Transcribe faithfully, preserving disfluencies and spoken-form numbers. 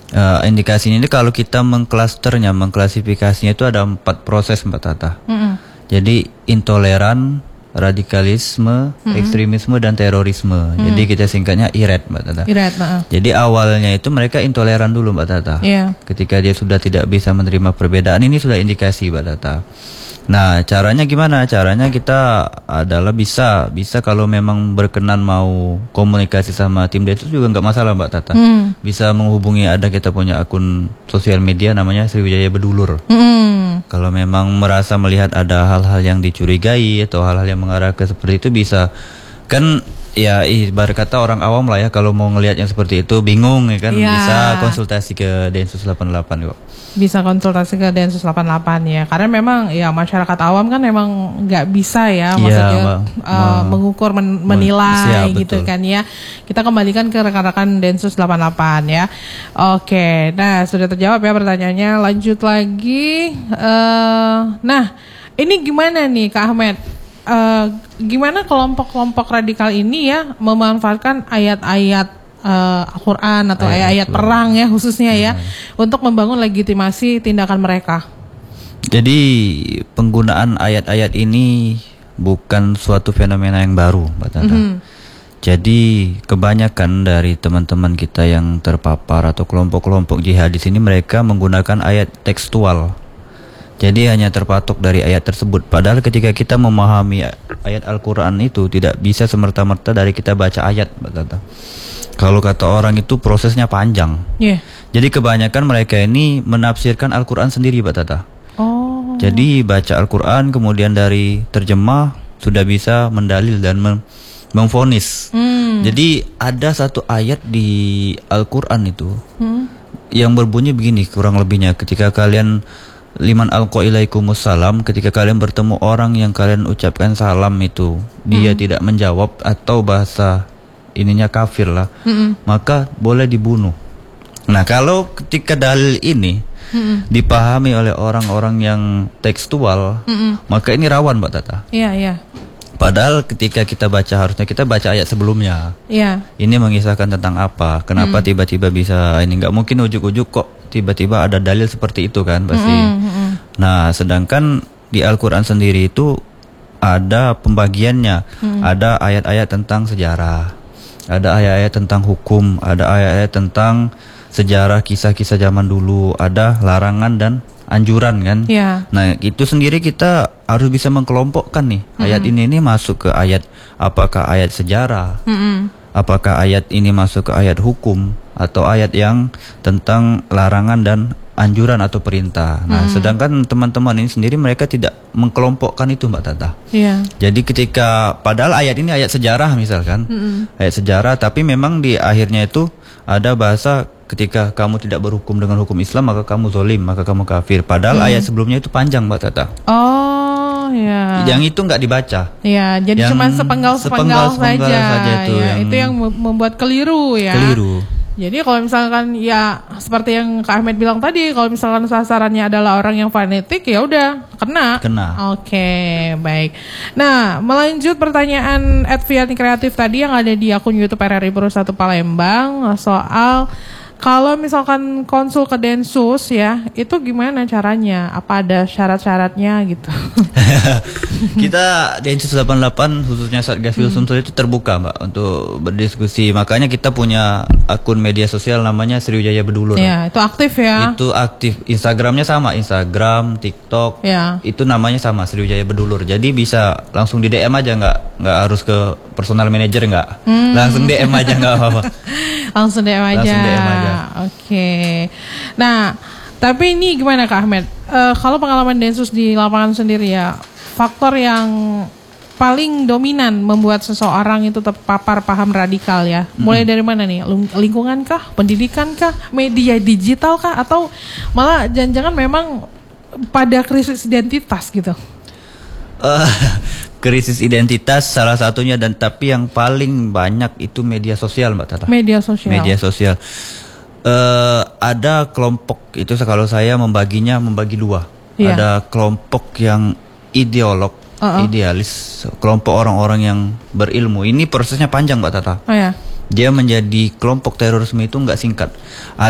Uh, indikasinya ini kalau kita mengklasternya, mengklasifikasinya itu ada empat proses Mbak Tata. Mm-hmm. Jadi intoleran, radikalisme, mm-hmm. ekstremisme dan terorisme. Mm-hmm. Jadi kita singkatnya I R E T Mbak Tata. I R E T, uh. Jadi awalnya itu mereka intoleran dulu Mbak Tata. Yeah. Ketika dia sudah tidak bisa menerima perbedaan, ini sudah indikasi Mbak Tata. Nah, caranya gimana? Caranya kita adalah bisa, bisa kalau memang berkenan mau komunikasi sama tim Densus juga nggak masalah Mbak Tata. Hmm. Bisa menghubungi, ada kita punya akun sosial media namanya Sriwijaya Bedulur. Hmm. Kalau memang merasa melihat ada hal-hal yang dicurigai atau hal-hal yang mengarah ke seperti itu bisa, kan ya ibarat kata orang awam lah ya, kalau mau ngelihat yang seperti itu bingung ya kan, ya. Bisa konsultasi ke Densus delapan puluh delapan kok. Bisa konsultasi ke Densus delapan puluh delapan ya, karena memang ya masyarakat awam kan memang nggak bisa ya, maksudnya ya, uh, mengukur, men menilai siap, gitu betul. Kan ya. Kita kembalikan ke rekan-rekan Densus delapan puluh delapan ya. Oke, nah sudah terjawab ya pertanyaannya. Lanjut lagi. Uh, nah ini gimana nih Kak Ahmed? Uh, gimana kelompok-kelompok radikal ini ya memanfaatkan ayat-ayat uh, Al-Quran atau ayat-ayat perang ya khususnya ya hmm. untuk membangun legitimasi tindakan mereka? Jadi penggunaan ayat-ayat ini bukan suatu fenomena yang baru Mbak Tata. Mm-hmm. Jadi kebanyakan dari teman-teman kita yang terpapar atau kelompok-kelompok jihadis ini mereka menggunakan ayat tekstual. Jadi hanya terpatok dari ayat tersebut. Padahal ketika kita memahami ayat Al-Quran itu tidak bisa semerta-merta dari kita baca ayat Mbak Tata. Kalau kata orang itu prosesnya panjang. Yeah. Jadi kebanyakan mereka ini menafsirkan Al-Quran sendiri Mbak Tata. Oh. Jadi baca Al-Quran kemudian dari terjemah sudah bisa mendalil dan mem memvonis. Hmm. Jadi ada satu ayat di Al-Quran itu hmm. yang berbunyi begini kurang lebihnya, ketika kalian liman alqa ilaikumussalam, ketika kalian bertemu orang yang kalian ucapkan salam itu dia hmm. tidak menjawab atau bahasa ininya kafir lah, hmm. maka boleh dibunuh. Nah kalau ketika dalil ini hmm. dipahami oleh orang-orang yang tekstual, hmm. maka ini rawan Mbak Tata. Iya, iya. Padahal ketika kita baca harusnya kita baca ayat sebelumnya. Iya. Ini mengisahkan tentang apa? Kenapa tiba-tiba hmm. bisa ini? Nggak mungkin ujuk-ujuk kok tiba-tiba ada dalil seperti itu kan pasti. Hmm, hmm. Nah, sedangkan di Al-Quran sendiri itu ada pembagiannya. Hmm. Ada ayat-ayat tentang sejarah, ada ayat-ayat tentang hukum, ada ayat-ayat tentang sejarah kisah-kisah zaman dulu, ada larangan dan anjuran kan. Ya. Nah itu sendiri kita harus bisa mengkelompokkan nih. Mm-hmm. Ayat ini ini masuk ke ayat, apakah ayat sejarah, mm-hmm. apakah ayat ini masuk ke ayat hukum, atau ayat yang tentang larangan dan anjuran atau perintah. Nah mm-hmm. sedangkan teman-teman ini sendiri mereka tidak mengkelompokkan itu Mbak Tata. Yeah. Jadi ketika padahal ayat ini ayat sejarah misalkan, mm-hmm. ayat sejarah, tapi memang di akhirnya itu ada bahasa ketika kamu tidak berhukum dengan hukum Islam maka kamu zolim, maka kamu kafir. Padahal hmm. ayat sebelumnya itu panjang Mbak Tata. Oh ya. Yang itu nggak dibaca. Ya, jadi cuma sepenggal-sepenggal saja. saja itu, ya, yang itu yang membuat keliru ya. Keliru. Jadi kalau misalkan ya seperti yang Kak Ahmed bilang tadi, kalau misalkan sasarannya adalah orang yang fanatik ya udah kena. Kena. Oke, baik. Nah, melanjut pertanyaan at Viani Kreatif tadi yang ada di akun YouTube R R I Peru satu Palembang soal kalau misalkan konsul ke Densus ya, itu gimana caranya? Apa ada syarat-syaratnya gitu? Kita Densus delapan puluh delapan khususnya Satgas Filsum hmm. itu terbuka Mbak untuk berdiskusi. Makanya kita punya akun media sosial namanya Sriwijaya Bedulur. Ya, itu aktif ya? Itu aktif. Instagramnya sama, Instagram, TikTok. Ya. Itu namanya sama Sriwijaya Bedulur. Jadi bisa langsung di D M aja, nggak nggak harus ke personal manager nggak. Hmm. Langsung D M aja nggak apa-apa. Langsung D M aja. Langsung D M aja. Oke, okay. Nah, tapi ini gimana Kak Ahmed? Uh, kalau pengalaman Densus di lapangan sendiri ya, faktor yang paling dominan membuat seseorang itu terpapar paham radikal ya, mulai hmm. dari mana nih? Lingkungan kah, pendidikan kah, media digital kah, atau malah jangan-jangan memang pada krisis identitas gitu? Uh, krisis identitas salah satunya, dan tapi yang paling banyak itu media sosial Mbak Tata. Media sosial. Media sosial. Uh, ada kelompok itu kalau saya membaginya membagi dua. Iya. Ada kelompok yang ideolog, uh-uh. idealis, kelompok orang-orang yang berilmu. Ini prosesnya panjang Mbak Tata. Oh, ya. Dia menjadi kelompok terorisme itu nggak singkat.